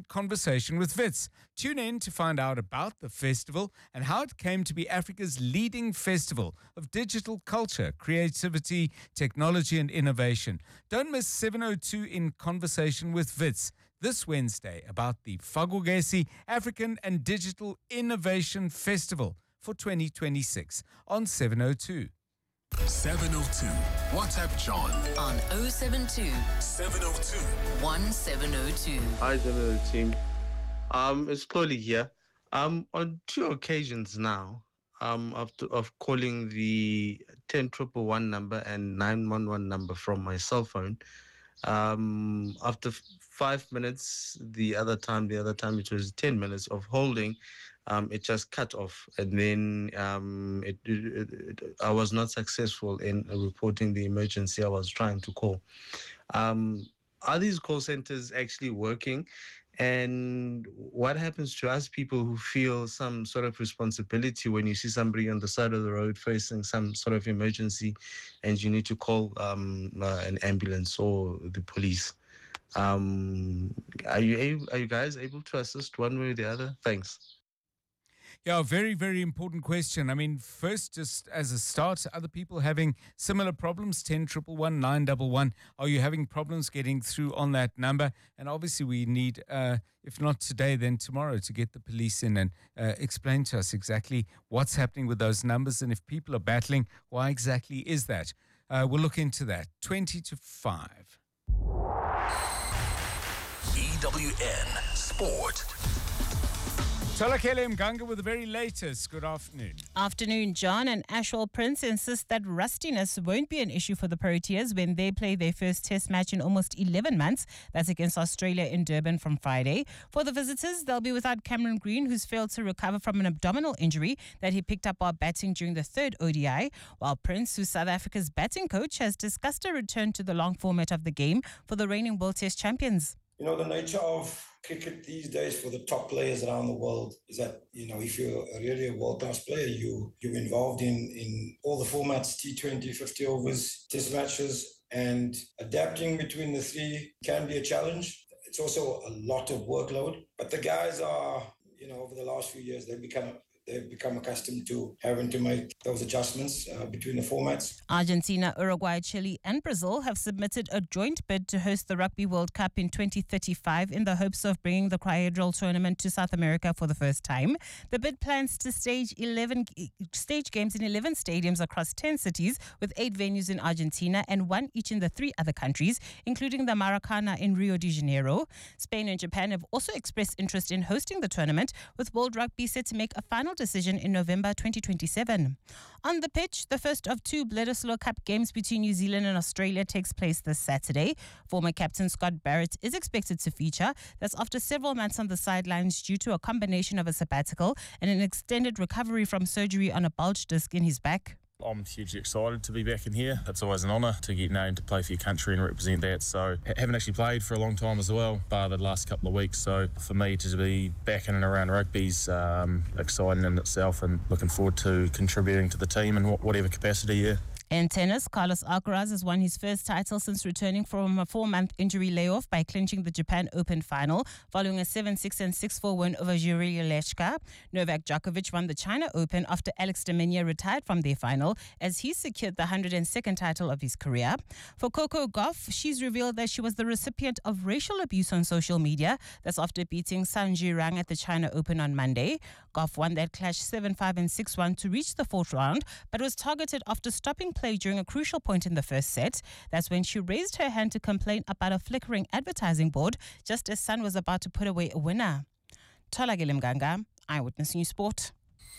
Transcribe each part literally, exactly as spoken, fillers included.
Conversation with Wits. Tune in to find out about the festival and how it came to be Africa's leading festival of digital culture, creativity, technology and innovation. Don't miss seven oh two in Conversation with Wits this Wednesday about the Fagogesi African and Digital Innovation Festival for twenty twenty-six on seven oh two. seven oh two. WhatsApp John on oh seven two, seven oh two, one seven oh two. Hi, seven oh two team. Um, it's Chloe here. Um, on two occasions now, um, after of calling the ten triple one number and nine one one number from my cell phone. Um, after f- five minutes, the other time, the other time it was ten minutes of holding. Um, it just cut off, and then um, it, it, it, it, I was not successful in reporting the emergency I was trying to call. Um, are these call centers actually working? And what happens to us people who feel some sort of responsibility when you see somebody on the side of the road facing some sort of emergency and you need to call um, uh, an ambulance or the police? Um, are you able, are you guys able to assist one way or the other? Thanks. Yeah, very, very important question. I mean, first, just as a start, other people having similar problems, ten triple one, nine one one. Are you having problems getting through on that number? And obviously we need, uh, if not today, then tomorrow to get the police in and uh, explain to us exactly what's happening with those numbers. And if people are battling, why exactly is that? Uh, we'll look into that. twenty to five. E W N Sport. Tolakele Mganga with the very latest. Good afternoon. Afternoon, John. And Ashwell Prince insists that rustiness won't be an issue for the Proteas when they play their first test match in almost eleven months. That's against Australia in Durban from Friday. For the visitors, they'll be without Cameron Green, who's failed to recover from an abdominal injury that he picked up while batting during the third O D I, while Prince, who's South Africa's batting coach, has discussed a return to the long format of the game for the reigning World Test champions. You know, the nature of cricket these days for the top players around the world is that, you know, if you're really a world-class player, you, you're involved in, in all the formats, T twenty, fifty overs, test matches, and adapting between the three can be a challenge. It's also a lot of workload. But the guys are, you know, over the last few years, they've become They've become accustomed to having to make those adjustments uh, between the formats. Argentina, Uruguay, Chile and Brazil have submitted a joint bid to host the Rugby World Cup in twenty thirty-five in the hopes of bringing the Quadrilateral tournament to South America for the first time. The bid plans to stage eleven stage games in eleven stadiums across ten cities, with eight venues in Argentina and one each in the three other countries, including the Maracana in Rio de Janeiro. Spain and Japan have also expressed interest in hosting the tournament, with World Rugby set to make a final decision in November twenty twenty-seven. On the pitch, the first of two Bledisloe Cup games between New Zealand and Australia takes place this Saturday. Former captain Scott Barrett is expected to feature. That's after several months on the sidelines due to a combination of a sabbatical and an extended recovery from surgery on a bulge disc in his back. I'm hugely excited to be back in here. It's always an honour to get named to play for your country and represent that. So I haven't actually played for a long time as well, bar the last couple of weeks. So for me to be back in and around rugby's um, exciting in itself, and looking forward to contributing to the team in whatever capacity, yeah. In tennis, Carlos Alcaraz has won his first title since returning from a four-month injury layoff by clinching the Japan Open final following a seven six and six four win over Yuri Lechka. Novak Djokovic won the China Open after Alex de Minaur retired from their final as he secured the one hundred second title of his career. For Coco Gauff, she's revealed that she was the recipient of racial abuse on social media. That's after beating San Zhirang at the China Open on Monday. Gauff won that clash seven five and six one to reach the fourth round, but was targeted after stopping play during a crucial point in the first set. That's when she raised her hand to complain about a flickering advertising board just as Sun was about to put away a winner. Tolakele Mganga, Eyewitness News Sport.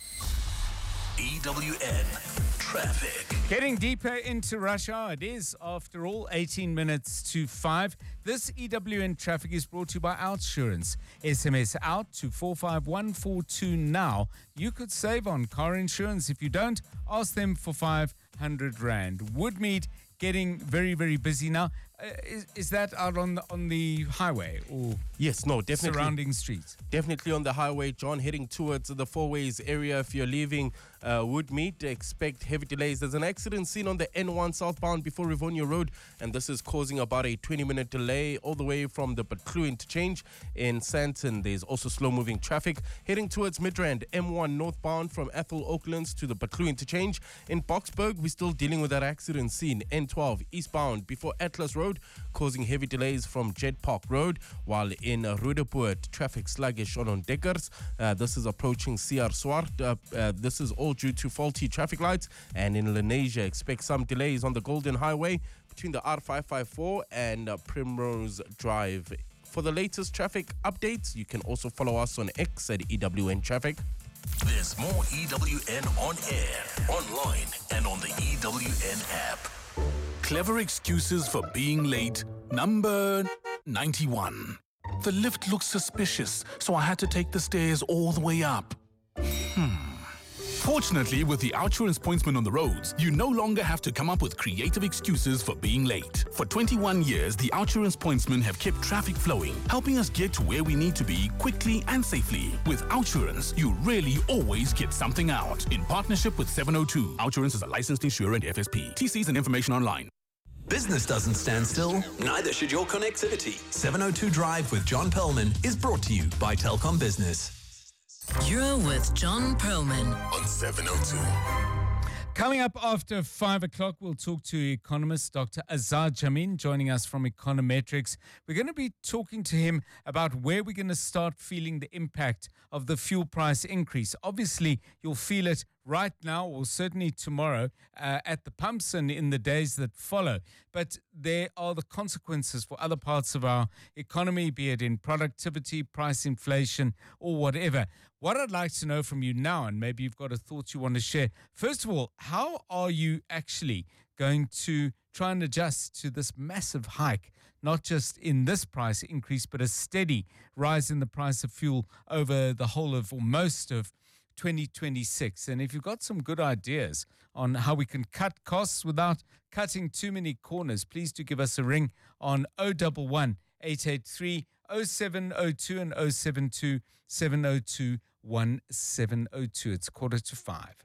E W N Traffic. Getting deeper into rush hour, it is, after all, eighteen minutes to five. This E W N Traffic is brought to you by Outsurance. S M S out to four five one four two now. You could save on car insurance. If you don't, ask them for five hundred rand. Woodmead getting very, very busy now. Uh, is, is that out on the, on the highway or Yes, no, definitely. surrounding streets? Definitely on the highway, John, heading towards the Four Ways area. If you're leaving uh, Woodmead, expect heavy delays. There's an accident seen on the N one southbound before Rivonia Road, and this is causing about a twenty-minute delay all the way from the Butlu interchange in Sandton. There's also slow-moving traffic heading towards Midrand, M one northbound from Athol Oaklands to the Butlu interchange. In Boksburg, we're still dealing with that accident seen N twelve eastbound before Atlas Road, causing heavy delays from Jet Park Road, while in uh, Roodepoort, traffic sluggish on Ondekkers. Uh, this is approaching C R Swart. Uh, uh, this is all due to faulty traffic lights. And in Lenasia, expect some delays on the Golden Highway between the R five five four and uh, Primrose Drive. For the latest traffic updates, you can also follow us on X at E W N Traffic. There's more E W N on air, online, and on the E W N app. Clever excuses for being late. Number ninety-one. The lift looks suspicious, so I had to take the stairs all the way up. Hmm. Fortunately, with the Outsurance Pointsman on the roads, you no longer have to come up with creative excuses for being late. For twenty-one years, the Outsurance Pointsmen have kept traffic flowing, helping us get to where we need to be quickly and safely. With Outsurance, you really always get something out. In partnership with seven oh two, Outsurance is a licensed insurer and F S P. T Cs and information online. Business doesn't stand still, neither should your connectivity. seven oh two Drive with John Perlman is brought to you by Telkom Business. You're with John Perlman on seven oh two. Coming up after five o'clock, we'll talk to economist Doctor Azad Jamin, joining us from Econometrics. We're going to be talking to him about where we're going to start feeling the impact of the fuel price increase. Obviously, you'll feel it right now or certainly tomorrow uh, at the pumps and in the days that follow. But there are the consequences for other parts of our economy, be it in productivity, price inflation, or whatever. What I'd like to know from you now, and maybe you've got a thought you want to share. First of all, how are you actually going to try and adjust to this massive hike, not just in this price increase, but a steady rise in the price of fuel over the whole of or most of twenty twenty-six? And if you've got some good ideas on how we can cut costs without cutting too many corners, please do give us a ring on oh one one, eight eight three, oh seven oh two and oh seven two, seven oh two, one seven oh two. It's quarter to five.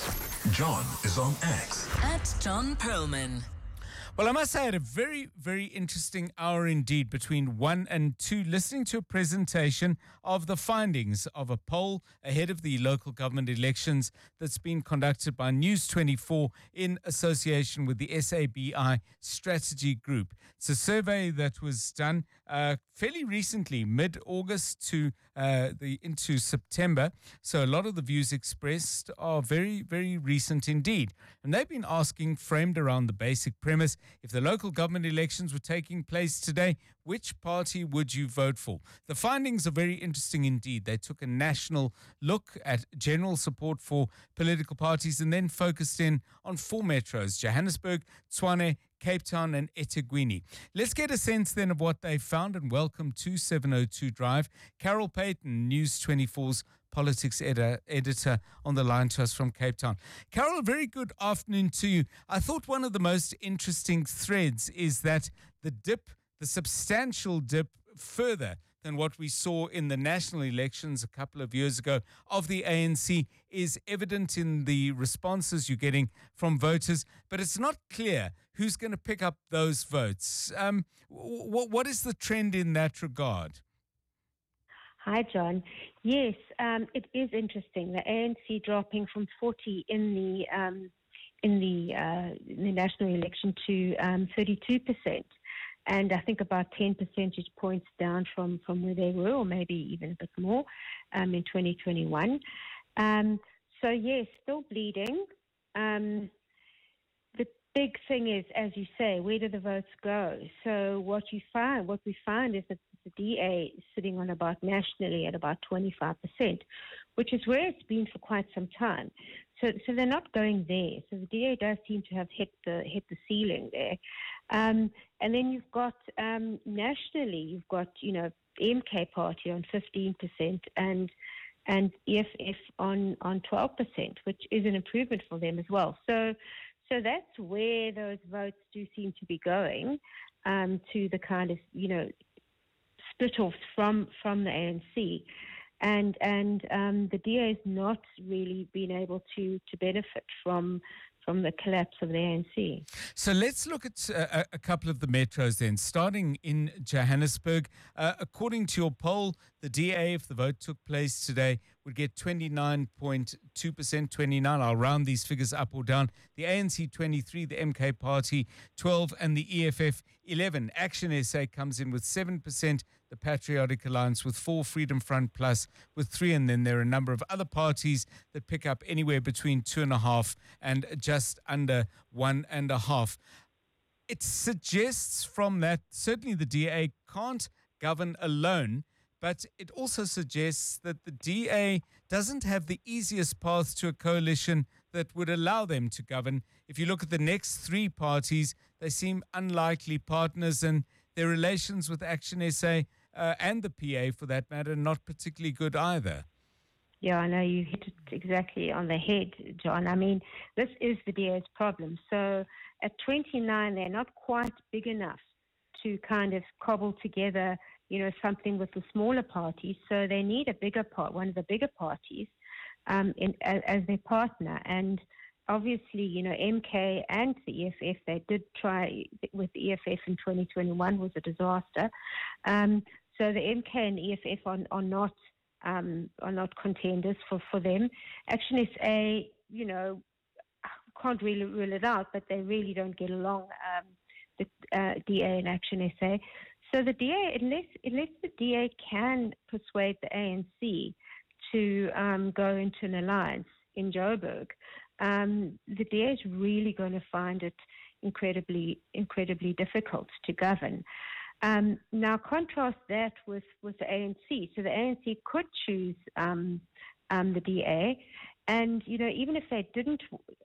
John is on X. at John Perlman. Well, I must say I had a very, very interesting hour indeed between one and two, listening to a presentation of the findings of a poll ahead of the local government elections that's been conducted by News twenty-four in association with the S A B I Strategy Group. It's a survey that was done uh, fairly recently, mid-August to uh, the into September. So a lot of the views expressed are very, very recent indeed. And they've been asking, framed around the basic premise, if the local government elections were taking place today, which party would you vote for? The findings are very interesting indeed. They took a national look at general support for political parties and then focused in on four metros: Johannesburg, Tshwane, Cape Town and eThekwini. Let's get a sense then of what they found, and welcome to seven oh two Drive. Carol Payton, News twenty-four's politics ed- editor on the line to us from Cape Town. Carol, a very good afternoon to you. I thought one of the most interesting threads is that the dip, the substantial dip further than what we saw in the national elections a couple of years ago of the A N C is evident in the responses you're getting from voters, but it's not clear who's going to pick up those votes. Um, w- what is the trend in that regard? Hi, John. Yes, um, it is interesting. The A N C dropping from forty in the um, in the uh, in the national election to um, thirty-two percent, and I think about ten percentage points down from, from where they were, or maybe even a bit more, um, in twenty twenty-one. Um, so yes, still bleeding. Um, the big thing is, as you say, where do the votes go? So what you find, what we find is that the D A is sitting on about nationally at about twenty-five percent, which is where it's been for quite some time. So, so they're not going there. So the D A does seem to have hit the hit the ceiling there. Um, and then you've got um, nationally, you've got you know M K Party on fifteen percent and and E F F on on twelve percent, which is an improvement for them as well. So, so that's where those votes do seem to be going. um, to the kind of, you know, split-offs from, from the A N C. And and um, the D A has not really been able to, to benefit from from the collapse of the A N C. So let's look at uh, a couple of the metros then, starting in Johannesburg. Uh, according to your poll, the D A, if the vote took place today, would get twenty-nine point two percent, twenty-nine. I'll round these figures up or down. The A N C twenty-three, the M K Party twelve, and the E F F eleven. Action S A comes in with seven percent, the Patriotic Alliance with four, Freedom Front Plus with three, and then there are a number of other parties that pick up anywhere between two and a half and just under one and a half. It suggests from that, certainly the D A can't govern alone, but it also suggests that the D A doesn't have the easiest path to a coalition that would allow them to govern. If you look at the next three parties, they seem unlikely partners, and their relations with Action S A uh, and the P A, for that matter, not particularly good either. Yeah, I know you hit it exactly on the head, John. I mean, this is the D A's problem. So at twenty-nine, they're not quite big enough to kind of cobble together, you know, something with the smaller parties. So they need a bigger part, one of the bigger parties, um, in, as, as their partner. And obviously, you know, M K and the E F F, they did try with the E F F in twenty twenty-one, was a disaster. Um, so the M K and E F F are, are not um, are not contenders for, for them. Action S A, you know, can't really rule it out, but they really don't get along, um, the uh, D A and Action S A. So the D A, unless, unless the D A can persuade the A N C to um, go into an alliance in Joburg, um, the D A is really going to find it incredibly, incredibly difficult to govern. Um, now, contrast that with, with the A N C. So the A N C could choose um, um, the D A, and, you know, even if they didn't,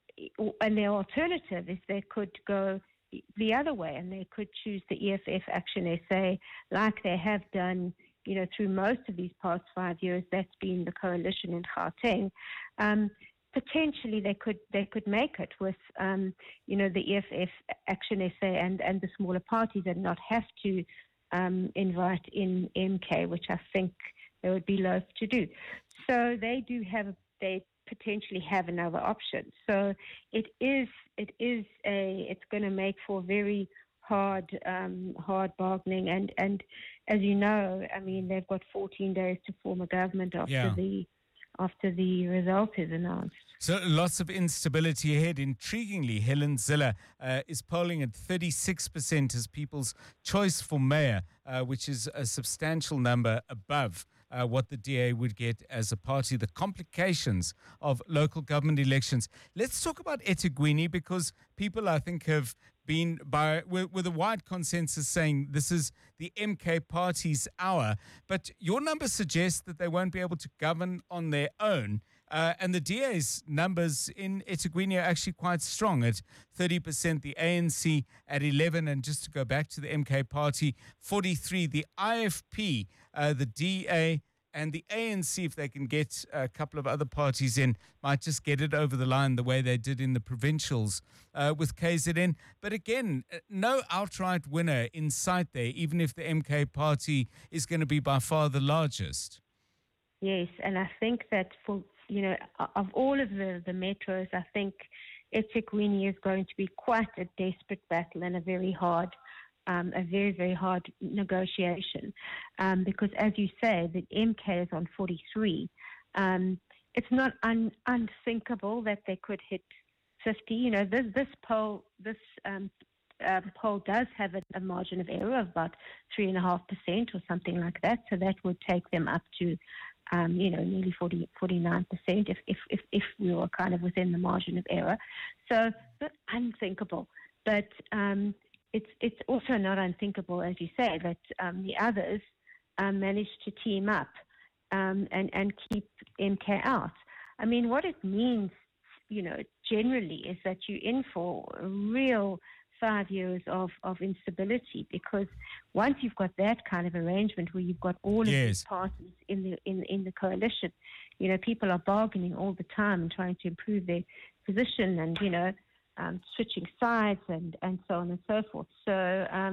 and their alternative is they could go the other way, and they could choose the E F F Action S A like they have done, you know, through most of these past five years. That's been the coalition in Gauteng. Um, potentially, they could they could make it with, um, you know, the E F F Action S A and, and the smaller parties, and not have to um, invite in M K, which I think they would be loath to do. So they do have they potentially have another option. So it is it is a it's going to make for very hard um, hard bargaining, and and as you know, I mean, they've got fourteen days to form a government after Yeah. the after the result is announced. So lots of instability ahead. Intriguingly, Helen Zille uh, is polling at thirty-six percent as people's choice for mayor, uh, which is a substantial number above uh, what the D A would get as a party. The complications of local government elections. Let's talk about eThekwini, because people, I think, have been by with, with a wide consensus saying this is the M K party's hour. But your numbers suggest that they won't be able to govern on their own. Uh, and the D A's numbers in eThekwini are actually quite strong at thirty percent, the A N C at eleven, and just to go back to the M K party, forty-three. The I F P, uh, the D A and the A N C, if they can get a couple of other parties in, might just get it over the line the way they did in the provincials uh, with K Z N. But again, no outright winner in sight there, even if the M K party is going to be by far the largest. Yes, and I think that for, you know, of all of the, the metros, I think eThekwini is going to be quite a desperate battle and a very hard, um, a very, very hard negotiation. Um, because as you say, the M K is on forty-three. Um, it's not un, unthinkable that they could hit fifty. You know, this, this poll, this um, um, poll does have a, a margin of error of about three and a half percent or something like that. So that would take them up to Um, you know, nearly forty, forty-nine percent if, if, if, if we were kind of within the margin of error. So, not unthinkable. But um, it's it's also not unthinkable, as you say, that um, the others um, managed to team up um, and, and keep M K out. I mean, what it means, you know, generally is that you're in for a real five years of, of instability, because once you've got that kind of arrangement where you've got all of Yes. these parties in the in in the coalition, you know, people are bargaining all the time and trying to improve their position, and you know, um, switching sides and, and so on and so forth. So um,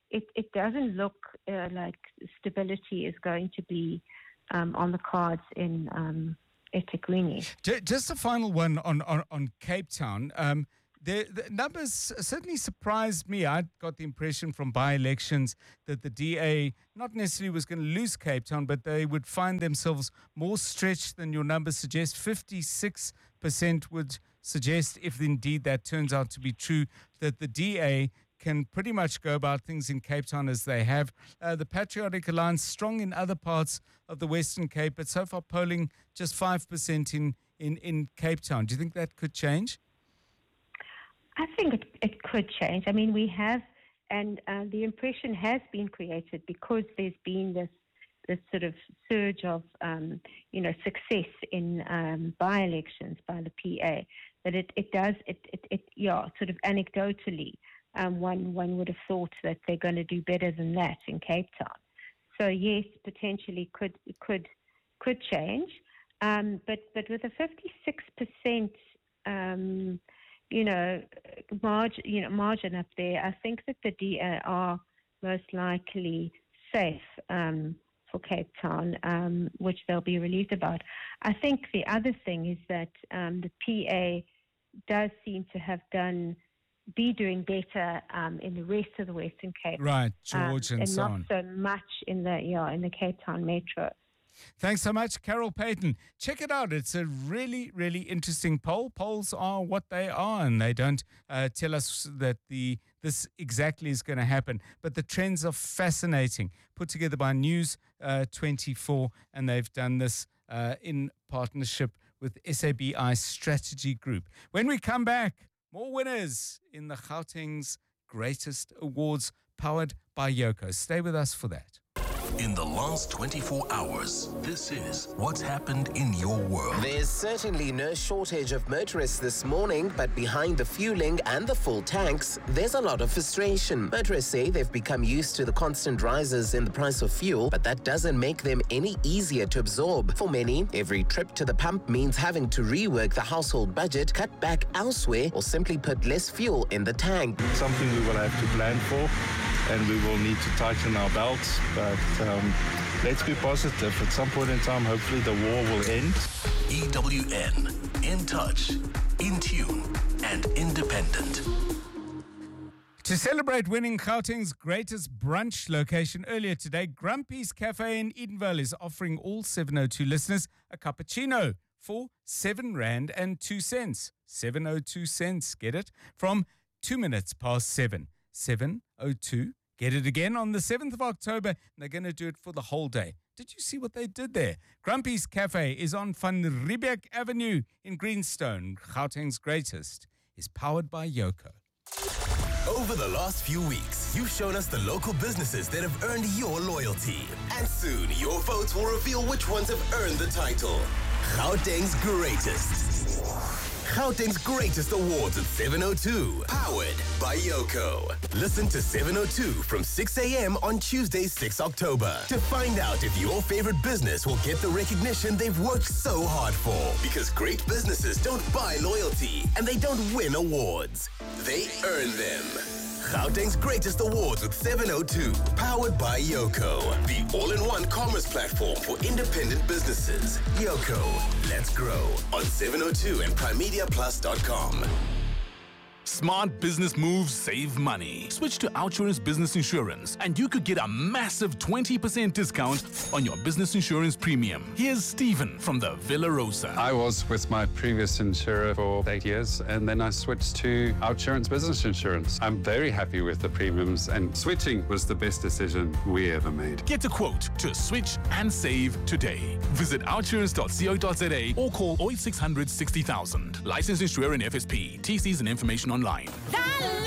it, it doesn't look uh, like stability is going to be um, on the cards in um, eThekwini. Just a final one on, on, on Cape Town. Um, the, the numbers certainly surprised me. I got the impression from by-elections that the D A not necessarily was going to lose Cape Town, but they would find themselves more stretched than your numbers suggest. fifty-six percent would suggest, if indeed that turns out to be true, that the D A can pretty much go about things in Cape Town as they have. Uh, the Patriotic Alliance strong in other parts of the Western Cape, but so far polling just five percent in, in, in Cape Town. Do you think that could change? I think it, it could change. I mean, we have, and uh, the impression has been created because there's been this this sort of surge of, um, you know, success in um, by-elections by the P A, that it, it does, it, it, it, yeah, sort of anecdotally, um, one, one would have thought that they're going to do better than that in Cape Town. So yes, potentially could could could change, um, but but with a fifty-six percent, um, you know, margin, you know, margin up there, I think that the D A are most likely safe um, for Cape Town, um, which they'll be relieved about. I think the other thing is that um, the P A does seem to have done. be doing better um, in the rest of the Western Cape. Right, George um, and, and so not on. so much in the, yeah, in the Cape Town metro. Thanks so much, Carol Payton. Check it out. It's a really, really interesting poll. Polls are what they are, and they don't uh, tell us that the this exactly is going to happen. But the trends are fascinating. Put together by News uh, twenty-four, and they've done this uh, in partnership with S A B I Strategy Group. When we come back, more winners in the Gauteng's Greatest Awards, powered by Yoco. Stay with us for that. In the last twenty-four hours, this is what's happened in your world. There's certainly no shortage of motorists this morning, but behind the fueling and the full tanks, there's a lot of frustration. Motorists say they've become used to the constant rises in the price of fuel, but that doesn't make them any easier to absorb. For many, every trip to the pump means having to rework the household budget, cut back elsewhere, or simply put less fuel in the tank. Something we will have to plan for, and we will need to tighten our belts, but um, let's be positive. At some point in time, hopefully the war will end. E W N, in touch, in tune, and independent. To celebrate winning Gauteng's greatest brunch location earlier today, Grumpy's Cafe in Edenvale is offering all seven oh two listeners a cappuccino for seven rand and two cents. seven oh two cents, get it? From two minutes past seven. seven oh two. Get it again on the seventh of October, and they're going to do it for the whole day. Did you see what they did there? Grumpy's Cafe is on Van Riebeeck Avenue in Greenstone. Gauteng's greatest is powered by Yoco. Over the last few weeks, you've shown us the local businesses that have earned your loyalty. And soon, your votes will reveal which ones have earned the title. Gauteng's Greatest. Gauteng's Greatest Awards at seven oh two. Powered by Yoco. Listen to seven oh two from six a.m. on Tuesday, sixth of October to find out if your favorite business will get the recognition they've worked so hard for. Because great businesses don't buy loyalty and they don't win awards. They earn them. Gauteng's Greatest Awards with seven oh two. Powered by Yoco. The all-in-one commerce platform for independent businesses. Yoco. Let's grow on seven oh two and prime media plus dot com. Smart business moves save money. Switch to Outsurance Business Insurance and you could get a massive twenty percent discount on your business insurance premium. Here's Stephen from the Villa Rosa. I was with my previous insurer for eight years and then I switched to Outsurance Business Insurance. I'm very happy with the premiums and switching was the best decision we ever made. Get a quote to switch and save today. Visit outsurance dot co dot za or call oh eight six hundred sixty thousand. Licensed insurer and F S P. T Cs and information online.